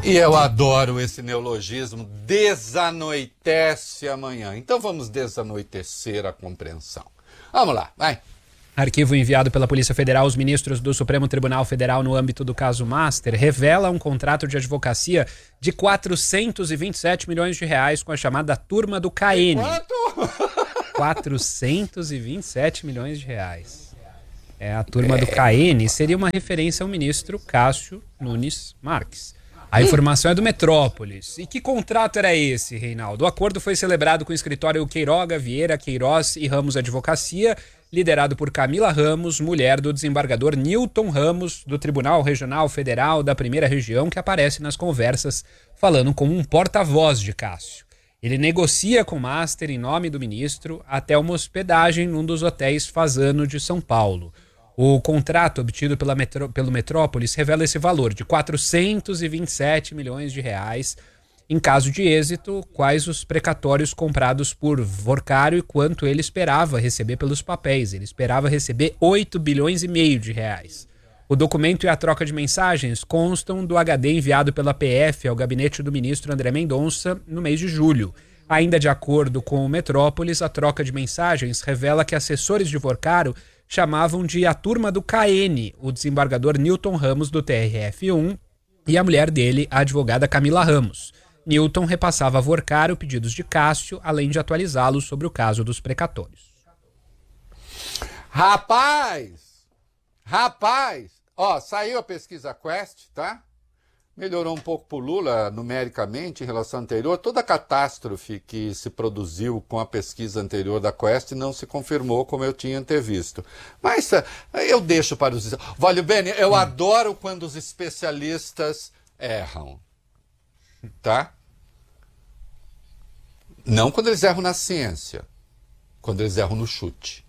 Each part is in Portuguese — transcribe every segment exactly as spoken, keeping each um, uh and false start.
E eu adoro esse neologismo, desanoitece amanhã. Então vamos desanoitecer a compreensão. Vamos lá, vai. Arquivo enviado pela Polícia Federal aos ministros do Supremo Tribunal Federal no âmbito do caso Master revela um contrato de advocacia de quatrocentos e vinte e sete milhões de reais com a chamada Turma do K N. Quanto? quatrocentos e vinte e sete milhões de reais. É, a Turma do K N seria uma referência ao ministro Cássio Nunes Marques. A informação é do Metrópolis. E que contrato era esse, Reinaldo? O acordo foi celebrado com o escritório Queiroga, Vieira, Queiroz e Ramos Advocacia, liderado por Camila Ramos, mulher do desembargador Newton Ramos, do Tribunal Regional Federal da Primeira Região, que aparece nas conversas falando como um porta-voz de Cássio. Ele negocia com o Master em nome do ministro até uma hospedagem num dos hotéis Fasano de São Paulo. O contrato obtido pela Metro, pelo Metrópolis revela esse valor de quatrocentos e vinte e sete milhões de reais. Em caso de êxito, quais os precatórios comprados por Vorcário e quanto ele esperava receber pelos papéis. Ele esperava receber oito bilhões e meio de reais. O documento e a troca de mensagens constam do H D enviado pela P F ao gabinete do ministro André Mendonça no mês de julho. Ainda de acordo com o Metrópolis, a troca de mensagens revela que assessores de Vorcário chamavam de a Turma do K N, o desembargador Newton Ramos do T R F um e a mulher dele, a advogada Camila Ramos. Newton repassava a Vorcário pedidos de Cássio, além de atualizá-lo sobre o caso dos precatórios. Rapaz! Rapaz! Ó, saiu a pesquisa Quest, tá? Melhorou um pouco pro Lula numericamente em relação à anterior. Toda a catástrofe que se produziu com a pesquisa anterior da Quest não se confirmou como eu tinha antevisto. Mas eu deixo para os... Valeu, Beni, eu hum. adoro quando os especialistas erram. Tá? Não quando eles erram na ciência. Quando eles erram no chute.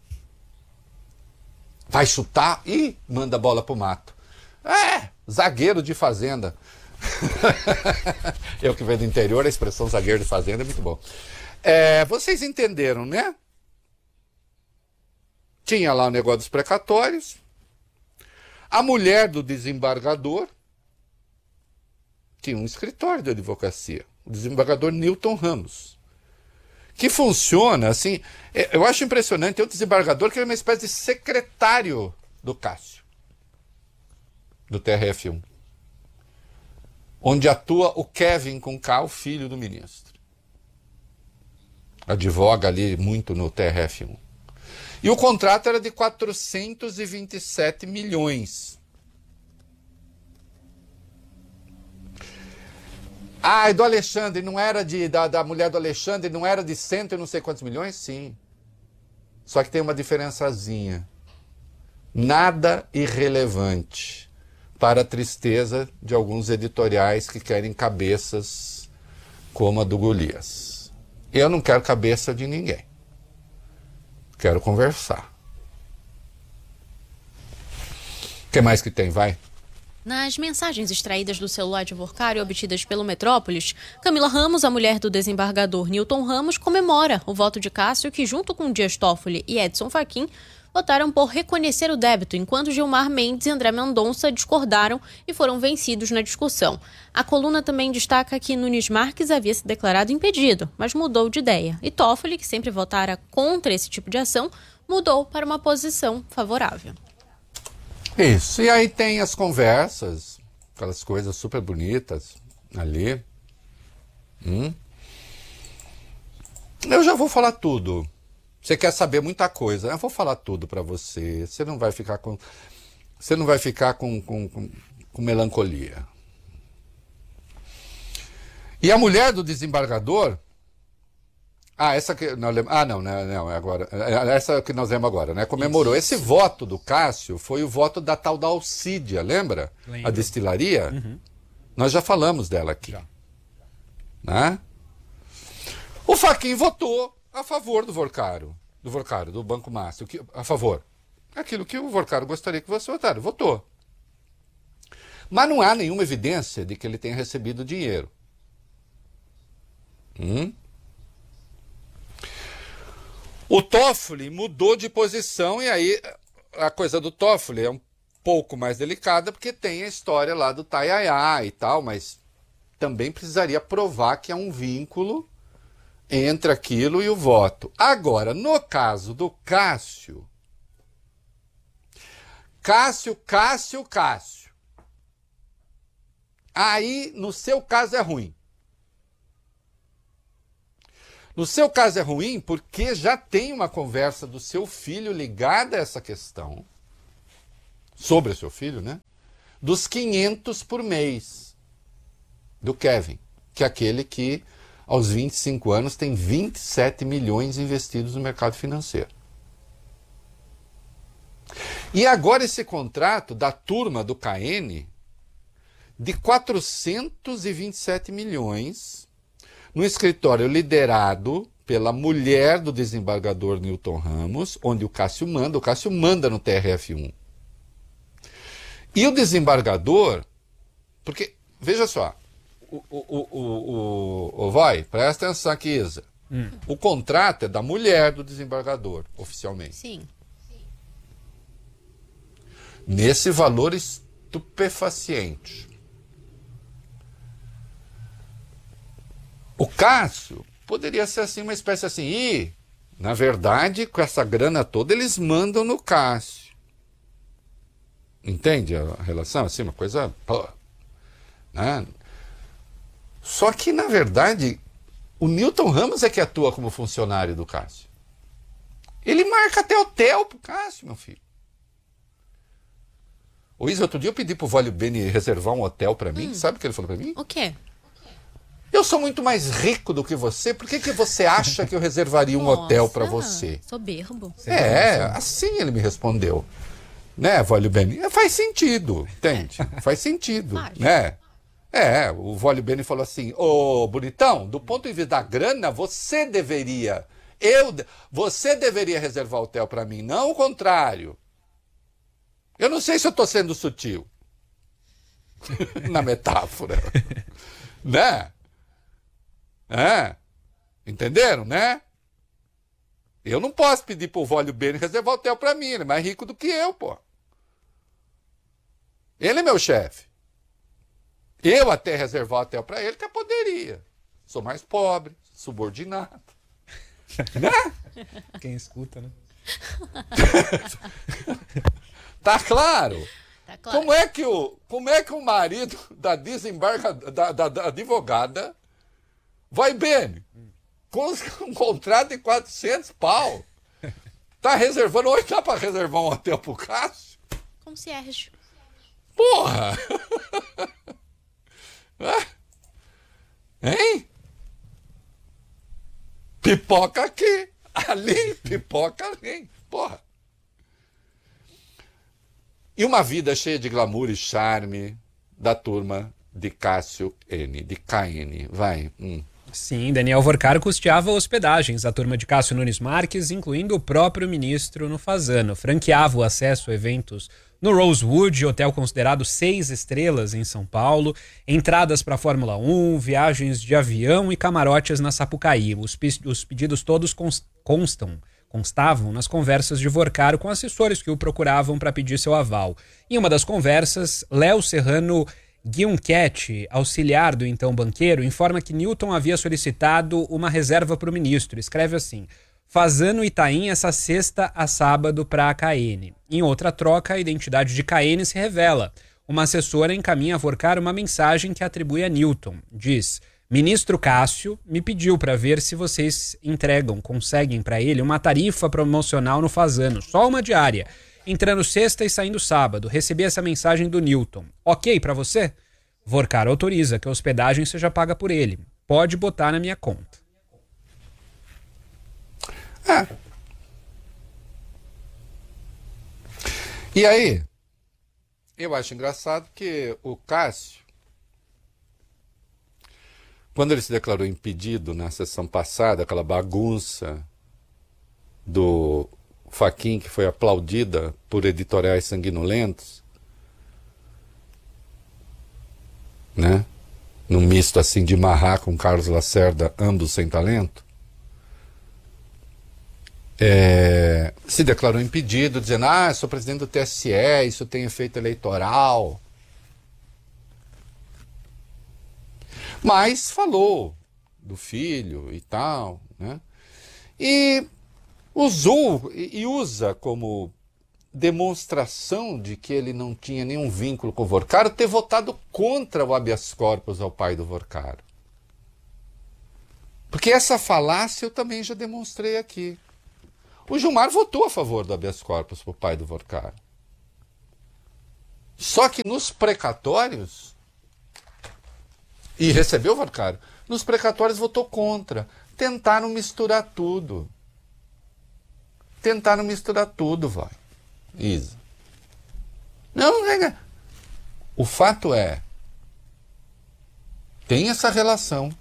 Vai chutar e manda a bola pro mato. É, zagueiro de fazenda. Eu que venho do interior, a expressão zagueiro de fazenda é muito bom. É, vocês entenderam, né? Tinha lá o negócio dos precatórios. A mulher do desembargador tinha um escritório de advocacia, o desembargador Newton Ramos, que funciona assim. Eu acho impressionante. Tem um desembargador que é uma espécie de secretário do Cássio, do T R F um, onde atua o Kevin com K, o filho do ministro. Advoga ali muito no T R F um. E o contrato era de quatrocentos e vinte e sete milhões. Ah, e do Alexandre, não era de, da, da mulher do Alexandre, não era de cento e não sei quantos milhões? Sim. Só que tem uma diferençazinha. Nada irrelevante para a tristeza de alguns editoriais que querem cabeças como a do Golias. Eu não quero cabeça de ninguém. Quero conversar. O que mais que tem? Vai. Nas mensagens extraídas do celular de Vorcário e obtidas pelo Metrópolis, Camila Ramos, a mulher do desembargador Newton Ramos, comemora o voto de Cássio, que junto com Dias Toffoli e Edson Fachin votaram por reconhecer o débito, enquanto Gilmar Mendes e André Mendonça discordaram e foram vencidos na discussão. A coluna também destaca que Nunes Marques havia se declarado impedido, mas mudou de ideia. E Toffoli, que sempre votara contra esse tipo de ação, mudou para uma posição favorável. Isso, e aí tem as conversas, aquelas coisas super bonitas ali. Hum. Eu já vou falar tudo. Você quer saber muita coisa, eu vou falar tudo para você. Você não vai ficar com, você não vai ficar com, com, com, com melancolia. E a mulher do desembargador... Ah, essa que não, ah, não, não, não, é agora. Essa que nós vemos agora, né? Comemorou. Esse voto do Cássio foi o voto da tal da Alcídia, lembra? Lembro. A destilaria? Uhum. Nós já falamos dela aqui. Já. Né? O Fachin votou a favor do Vorcário, do Vorcário, do Banco Master, que, a favor. Aquilo que o Vorcário gostaria que você votasse. Votou. Mas não há nenhuma evidência de que ele tenha recebido dinheiro. Hum? O Toffoli mudou de posição e aí a coisa do Toffoli é um pouco mais delicada porque tem a história lá do Taiaiá e tal, mas também precisaria provar que há um vínculo entre aquilo e o voto. Agora, no caso do Cássio, Cássio, Cássio, Cássio, aí no seu caso é ruim. No seu caso é ruim porque já tem uma conversa do seu filho ligada a essa questão, sobre o seu filho, né? Dos quinhentos por mês do Kevin, que é aquele que aos vinte e cinco anos tem vinte e sete milhões investidos no mercado financeiro. E agora esse contrato da turma do K N de quatrocentos e vinte e sete milhões no escritório liderado pela mulher do desembargador Newton Ramos, onde o Cássio manda, o Cássio manda no T R F um. E o desembargador, porque, veja só, o, o, o, o, o vai, presta atenção aqui, Isa. Hum. O contrato é da mulher do desembargador, oficialmente. Sim. Nesse valor estupefaciente. O Cássio poderia ser assim, uma espécie assim, e, na verdade, com essa grana toda, eles mandam no Cássio. Entende a relação? Assim, uma coisa... Pô, né? Só que, na verdade, o Newton Ramos é que atua como funcionário do Cássio. Ele marca até hotel pro Cássio, meu filho. Ô Isa, outro dia eu pedi pro Vólio Bene reservar um hotel pra mim. Hum. Sabe o que ele falou pra mim? O quê? Eu sou muito mais rico do que você. Por que, que você acha que eu reservaria um Nossa, hotel pra você? Soberbo. É, assim ele me respondeu. Né, Vólio Bene? Faz sentido, entende? Faz sentido, Acho. né? É, o Vólio Bene falou assim, ô, bonitão, do ponto de vista da grana, você deveria, eu, você deveria reservar hotel pra mim, não o contrário. Eu não sei se eu tô sendo sutil. Na metáfora. Né? É. Entenderam, né? Eu não posso pedir pro Vólio Bene reservar hotel pra mim. Ele é mais rico do que eu, pô. Ele é meu chefe. Eu até reservar hotel pra ele, até poderia. Sou mais pobre, subordinado. Né? Quem escuta, né? Tá claro? Tá claro. Como é que o, como é que o marido da desembargadora, da, da, da advogada, vai bem, com um contrato de quatrocentos pau, tá reservando, hoje dá pra reservar um hotel pro Cássio? Concierge. Porra! Hein? Pipoca aqui, ali, pipoca ali, porra. E uma vida cheia de glamour e charme da turma de Cássio N, de K N, vai. Hum. Sim, Daniel Vorcaro custeava hospedagens da turma de Cássio Nunes Marques, incluindo o próprio ministro no Fasano. Franqueava o acesso a eventos no Rosewood, hotel considerado seis estrelas em São Paulo, entradas para a Fórmula um, viagens de avião e camarotes na Sapucaí. Os, os pedidos todos constam, constavam nas conversas de Vorcaro com assessores que o procuravam para pedir seu aval. Em uma das conversas, Léo Serrano Guionchetti, auxiliar do então banqueiro, informa que Newton havia solicitado uma reserva para o ministro. Escreve assim: Fasano Itaim essa sexta a sábado para a K N. Em outra troca, a identidade de K N se revela. Uma assessora encaminha a Vorcaro uma mensagem que atribui a Newton. Diz: Ministro Cássio me pediu para ver se vocês entregam, conseguem para ele uma tarifa promocional no Fasano, só uma diária, entrando sexta e saindo sábado. Recebi essa mensagem do Newton. Ok para você? Vorcaro autoriza que a hospedagem seja paga por ele. Pode botar na minha conta. É. E aí, eu acho engraçado que o Cássio, quando ele se declarou impedido na sessão passada, aquela bagunça do Fachin, que foi aplaudida por editoriais sanguinolentos, né? Num misto assim de Marrá com Carlos Lacerda, ambos sem talento, é, se declarou impedido, dizendo: ah, sou presidente do T S E, isso tem efeito eleitoral. Mas falou do filho e tal, né? E usou e usa como demonstração de que ele não tinha nenhum vínculo com o Vorcaro ter votado contra o habeas corpus ao pai do Vorcaro. Porque essa falácia eu também já demonstrei aqui. O Gilmar votou a favor do habeas corpus para o pai do Vorcaro. Só que nos precatórios, e recebeu o Vorcaro, nos precatórios votou contra. Tentaram misturar tudo. Tentaram misturar tudo, vai. Isa. Não, não. O fato é, tem essa relação.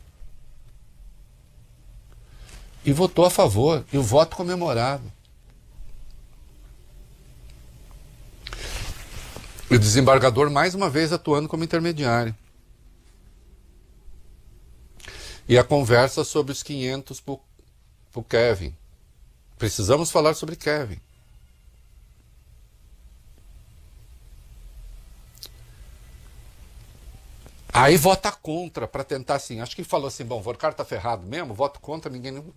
E votou a favor, e o voto comemorado. E o desembargador, mais uma vez, atuando como intermediário. E a conversa sobre os quinhentos para o Kevin. Precisamos falar sobre Kevin. Aí vota contra, para tentar assim, acho que falou assim, bom, o Vorcaro tá ferrado mesmo, voto contra, ninguém... Não...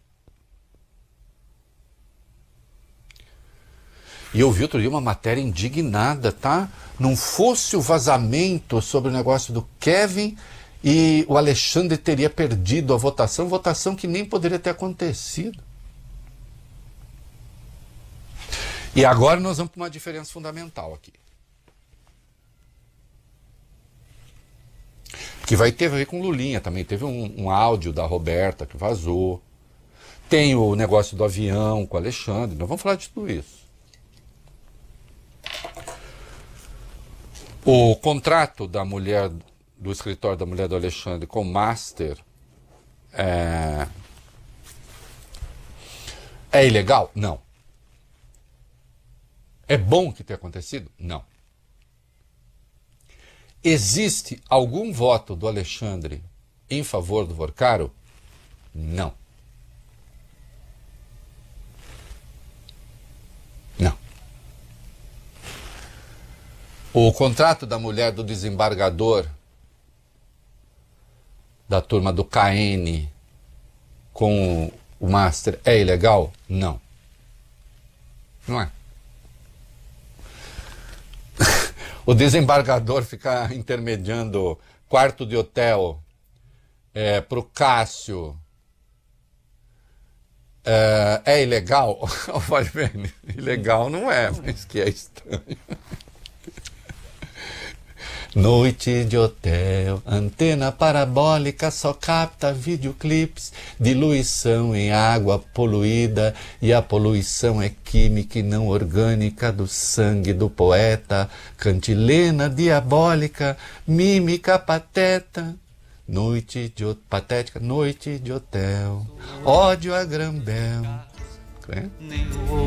E eu vi outro dia uma matéria indignada, tá? Não fosse o vazamento sobre o negócio do Kevin e o Alexandre teria perdido a votação, votação que nem poderia ter acontecido. E agora nós vamos para uma diferença fundamental aqui. Que vai ter a ver com Lulinha também. Teve um, um áudio da Roberta que vazou. Tem o negócio do avião com o Alexandre. Nós vamos falar de tudo isso. O contrato da mulher, do escritório da mulher do Alexandre com o Master é, é ilegal? Não. É bom que tenha acontecido? Não. Existe algum voto do Alexandre em favor do Vorcaro? Não. Não. O contrato da mulher do desembargador da turma do K N com o Master é ilegal? Não. Não é. O desembargador ficar intermediando quarto de hotel é, para o Cássio é, é ilegal? Vai vendo, ilegal não é, mas que é estranho. Noite de hotel, antena parabólica só capta videoclipes, diluição em água poluída, e a poluição é química e não orgânica do sangue do poeta, cantilena diabólica, mímica pateta, noite de patética, noite de hotel, ódio a Grambel. É?